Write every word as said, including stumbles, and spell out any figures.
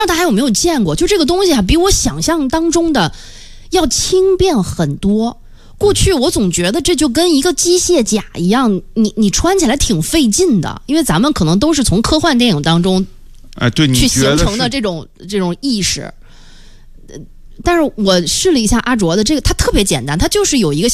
大家有没有见过？就这个东西啊，比我想象当中的要轻便很多。过去我总觉得这就跟一个机械甲一样，你你穿起来挺费劲的，因为咱们可能都是从科幻电影当中， 哎，对，你去形成的这种这种意识。但是我试了一下阿卓的这个，它特别简单，它就是有一个